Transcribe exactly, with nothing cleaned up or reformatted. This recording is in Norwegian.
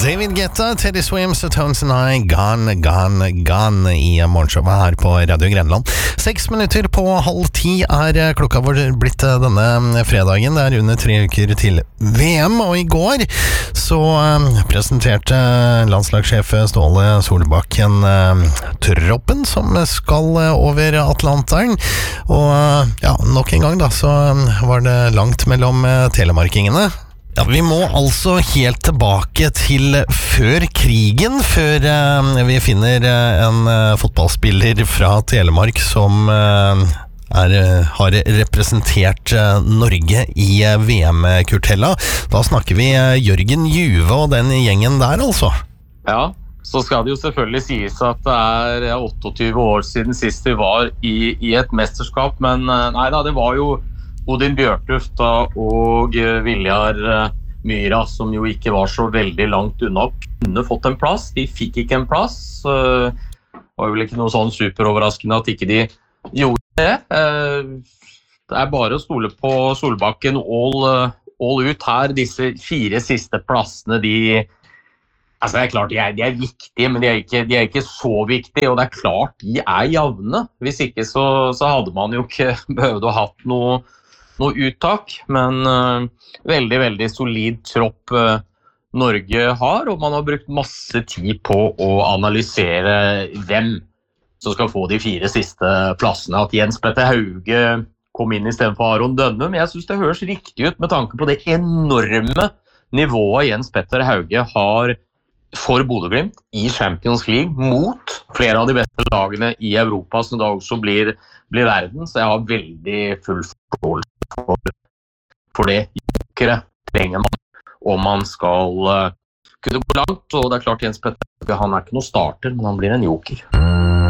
David Guetta, Teddy Swims og Tones and I, Gone, Gone, Gone i morgenshowet her på Radio Grenland. Seks minutter på halv ti er klokka vår blitt denne fredagen. Det er under tre uker til V M, og i går så presenterte landslagssjef Ståle Solbakken troppen som skal over Atlanteren. Og ja, nok en gang da, så var det langt mellom telemarkingene. Ja, vi må altså helt tilbake til før krigen, før eh, vi finner eh, en eh, fotballspiller fra Telemark som eh, er, har representert eh, Norge i eh, V M-kurtella. Da snakker vi eh, Jørgen Juve og den gjengen der, altså. Ja, så skal det jo selvfølgelig sies at det er otteogtyve år siden sist vi var i, i et mesterskap, men eh, nei da, det var jo Odin Bjørtuft og Viljar Myra, som jo ikke var så veldig langt unna, kunne fått en plass. De fikk ikke en plass. Det var jo vel ikke noe sånn superoverraskende at ikke de gjorde det. Det er bare å stole på Solbakken all, all ut her. Disse fire siste plassene, de, altså det er klart de er, de er viktige, men de er, ikke, de er ikke så viktige, og det er klart de er jevne. Hvis ikke så, så hadde man jo ikke behøvd å ha hatt noe noe uttak, men uh, veldig, veldig solid tropp uh, Norge har, og man har brukt masse tid på å analysere hvem som skal få de fire siste plassene. At Jens Petter Hauge kom inn i stedet for Aron Dønnum, jeg synes det høres riktig ut med tanke på det enorme nivået Jens Petter Hauge har for Bodø/Glimt i Champions League mot flere av de beste lagene i Europa, som da også blir, blir verden, så jeg har veldig full forståelse For, for det jokere trenger man om man skal uh, kunne gå langt, og det er klart Jens Petter han er ikke noe starter, men han blir en joker.